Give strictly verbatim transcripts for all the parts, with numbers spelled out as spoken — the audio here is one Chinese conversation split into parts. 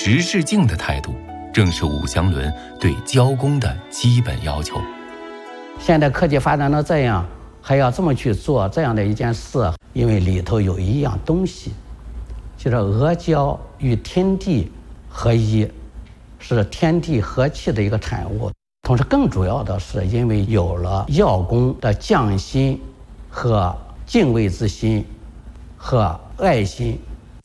实事敬的态度，正是伍香伦对教工的基本要求。 现在科技发展到这样，还要这么去做这样的一件事，因为里头有一样东西，就是阿胶与天地合一，是天地和气的一个产物。同时更主要的是，因为有了药工的匠心和敬畏之心和爱心。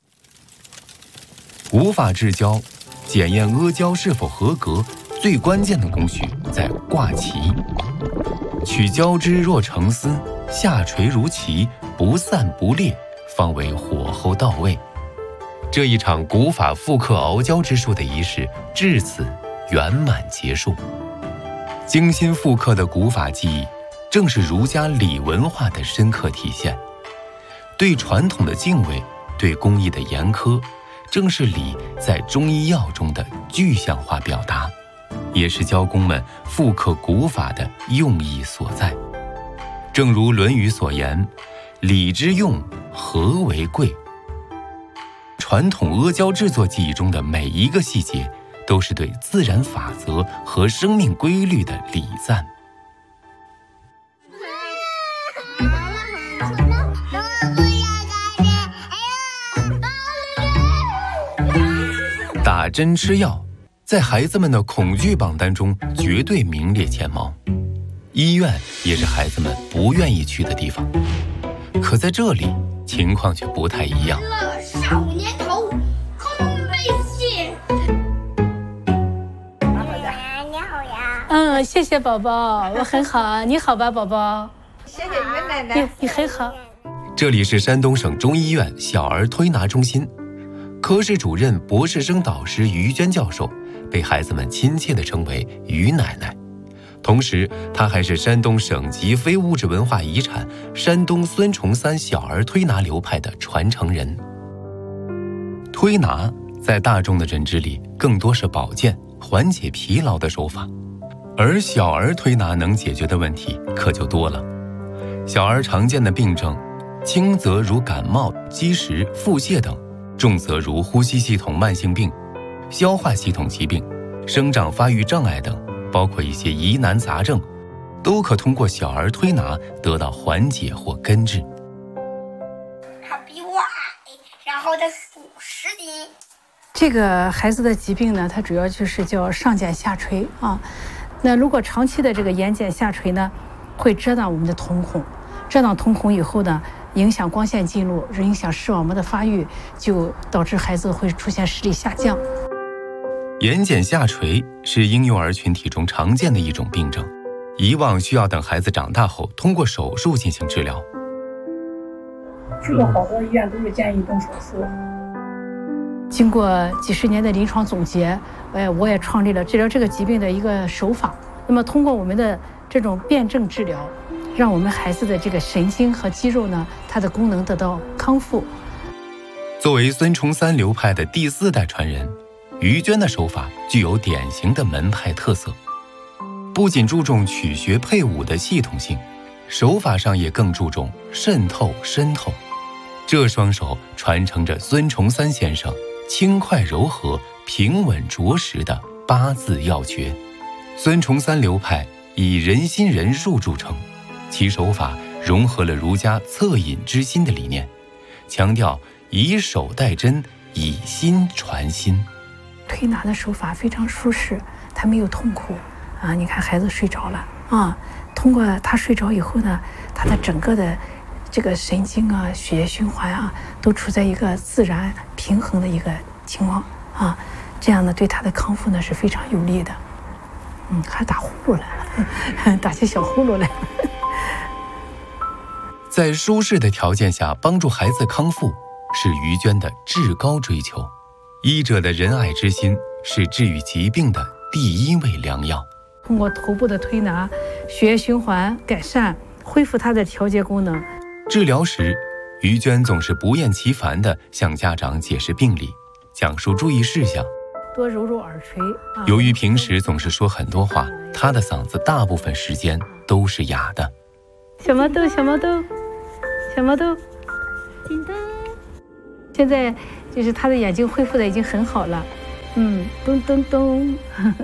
古法制胶，检验阿胶是否合格，最关键的工序在挂旗。取胶汁若成丝，下垂如旗，不散不裂，方为火候到位。这一场古法复刻熬胶之术的仪式至此圆满结束。精心复刻的古法技艺，正是儒家礼文化的深刻体现。对传统的敬畏，对工艺的严苛，正是礼在中医药中的具象化表达，也是教工们复刻古法的用意所在。正如《论语》所言：“礼之用，和为贵。”传统阿胶制作技艺中的每一个细节，都是对自然法则和生命规律的礼赞。打针吃药，在孩子们的恐惧榜单中绝对名列前茅。医院也是孩子们不愿意去的地方，可在这里情况却不太一样。 少年头，空悲切。 你好呀。 嗯，谢谢宝宝，我很好。你好吧，宝宝？ 谢谢于奶奶。 你你很好。 这里是山东省中医院小儿推拿中心，科室主任、博士生导师于娟教授被孩子们亲切地称为于奶奶。同时，她还是山东省级非物质文化遗产山东孙崇三小儿推拿流派的传承人。推拿在大众的认知里更多是保健、缓解疲劳的手法，而小儿推拿能解决的问题可就多了。小儿常见的病症，轻则如感冒、积食、腹泻等，重则如呼吸系统慢性病、消化系统疾病、生长发育障碍等，包括一些疑难杂症，都可通过小儿推拿得到缓解或根治。 他比我矮，然后他数十斤。 这个孩子的疾病呢，它主要就是叫上睑下垂啊。那如果长期的这个眼睑下垂呢，会遮挡我们的瞳孔，遮挡瞳孔以后呢，影响光线进入，影响视网膜的发育，就导致孩子会出现视力下降。 眼睑下垂是婴幼儿群体中常见的一种病症，以往需要等孩子长大后通过手术进行治疗。 去过好多医院都是建议动手术。 经过几十年的临床总结，呃，我也创立了治疗这个疾病的一个手法。那么通过我们的这种辩证治疗，让我们孩子的这个神经和肌肉呢，它的功能得到康复。 作为孙崇三流派的第四代传人，于娟的手法具有典型的门派特色，不仅注重曲学配伍的系统性，手法上也更注重渗透深透。这双手传承着孙崇三先生轻快柔和、平稳着实的八字要诀。孙崇三流派以人心仁术著称，其手法融合了儒家恻隐之心的理念，强调以手代针，以心传心。 推拿的手法非常舒适，它没有痛苦啊！你看孩子睡着了啊，通过他睡着以后呢，他的整个的这个神经啊、血液循环啊，都处在一个自然平衡的一个情况啊，这样呢对他的康复呢是非常有利的。嗯，还打呼噜了，打起小呼噜来。 在舒适的条件下帮助孩子康复，是于娟的至高追求。医者的仁爱之心是治愈疾病的第一味良药。 通过头部的推拿，血液循环改善，恢复它的调节功能。 治疗时，于娟总是不厌其烦地向家长解释病理，讲述注意事项。 多揉揉耳垂。啊、 由于平时总是说很多话，她的嗓子大部分时间都是哑的。 小毛豆，小毛豆，小毛豆，叮当。现在就是他的眼睛恢复的已经很好了， 嗯，咚咚咚。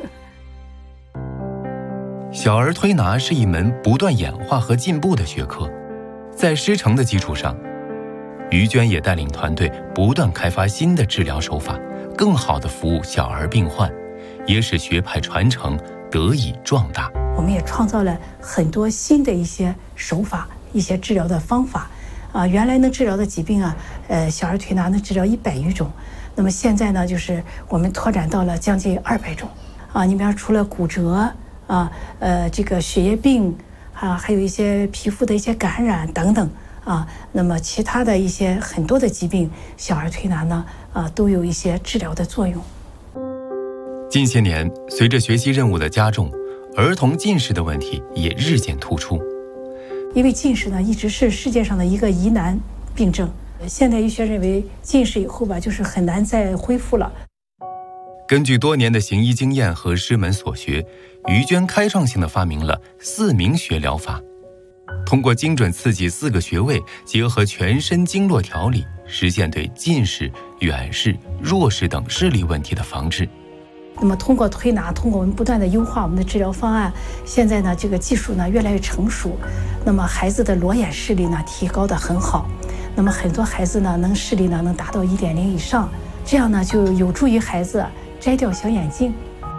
小儿推拿是一门不断演化和进步的学科，在师承的基础上，于娟也带领团队不断开发新的治疗手法，更好地服务小儿病患，也使学派传承得以壮大。 我们也创造了很多新的一些手法，一些治疗的方法。啊，原来能治疗的疾病啊，呃，小儿推拿能治疗一百余种，那么现在呢，就是我们拓展到了将近二百种。啊，你比方除了骨折啊，呃，这个血液病啊，还有一些皮肤的一些感染等等啊，那么其他的一些很多的疾病，小儿推拿呢，啊，都有一些治疗的作用。 近些年，随着学习任务的加重，儿童近视的问题也日渐突出。 因为近视呢，一直是世界上的一个疑难病症。现代医学认为，近视以后吧，就是很难再恢复了。 根据多年的行医经验和师门所学，于娟开创性地发明了四明穴疗法，通过精准刺激四个穴位，结合全身经络调理，实现对近视、远视、弱视等视力问题的防治。 那么通过推拿，通过我们不断的优化我们的治疗方案，现在呢，这个技术呢越来越成熟，那么孩子的裸眼视力呢提高得很好，那么很多孩子呢能视力呢能达到一点零以上，这样呢就有助于孩子摘掉小眼镜。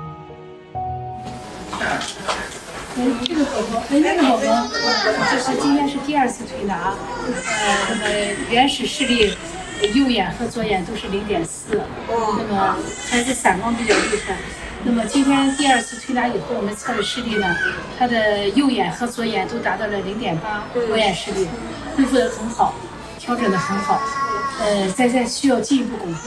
嗯，这个宝宝，哎，那个宝宝，这是今天是第二次推拿，呃，那么原始视力。右眼和左眼都是零点四，那么孩子散光比较厉害。那么今天第二次推拿以后，我们测的视力呢，他的右眼和左眼都达到了零点八，裸眼视力恢复得很好，调整得很好，呃，再再需要进一步巩固。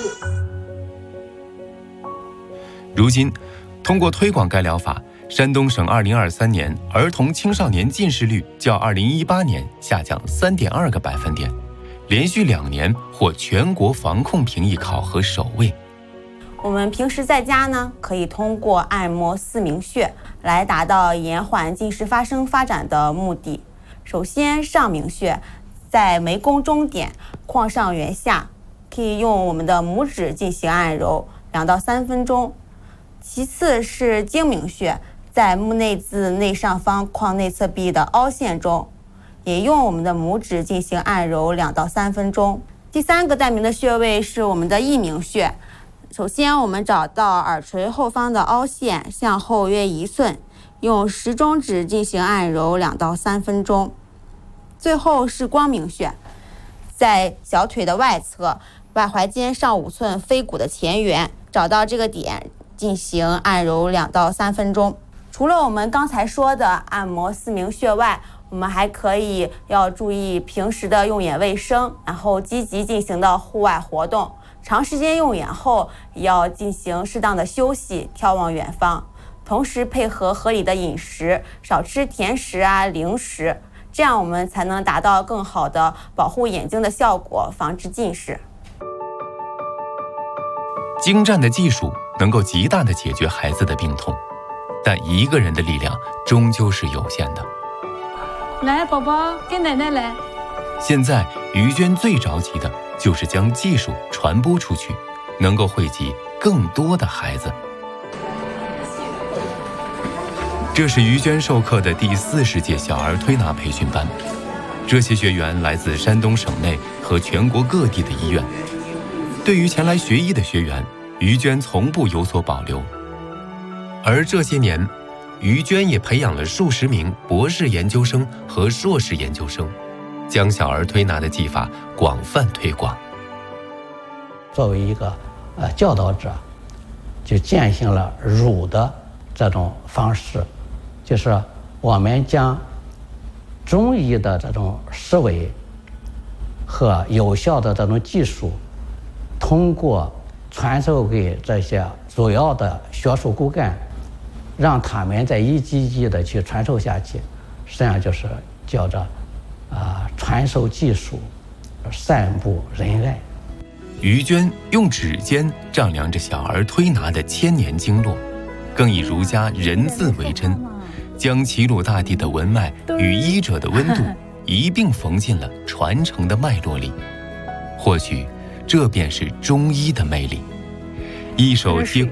如今，通过推广该疗法，山东省二零二三年儿童青少年近视率较二零一八年下降三点二个百分点。连续两年获全国防控评议考核首位。 我们平时在家呢，可以通过按摩四明穴来达到延缓近视发生发展的目的。首先，上明穴在眉弓中点，眶上缘下，可以用我们的拇指进行按揉两到三分钟。其次是睛明穴，在目内眦内上方眶内侧壁的凹陷中，也用我们的拇指进行按揉两到三分钟。第三个带名的穴位是我们的翳明穴。首先，我们找到耳垂后方的凹陷，向后约一寸，用食中指进行按揉两到三分钟。最后是光明穴，在小腿的外侧，外踝尖上五寸腓骨的前缘，找到这个点进行按揉两到三分钟。除了我们刚才说的按摩四明穴外，我们还可以要注意平时的用眼卫生，然后积极进行的户外活动。长时间用眼后，也要进行适当的休息，眺望远方。同时配合合理的饮食，少吃甜食啊、零食，这样我们才能达到更好的保护眼睛的效果，防治近视。 精湛的技术能够极大地解决孩子的病痛，但一个人的力量终究是有限的。 来，宝宝，跟奶奶来。 现在，于娟最着急的就是将技术传播出去，能够惠及更多的孩子。这是于娟授课的第四十届小儿推拿培训班，这些学员来自山东省内和全国各地的医院。对于前来学医的学员，于娟从不有所保留。而这些年，于娟也培养了数十名博士研究生和硕士研究生，将小儿推拿的技法广泛推广。 作为一个呃教导者，就践行了儒的这种方式，就是我们将中医的这种思维和有效的这种技术，通过传授给这些主要的学术骨干，让他们在一级一级的去传授下去，实际上就是叫着啊、呃、传授技术，散布仁爱。 于娟用指尖丈量着小儿推拿的千年经络，更以儒家人字为真，将齐鲁大地的文脉与医者的温度一并缝进了传承的脉络里。或许这便是中医的魅力，一手接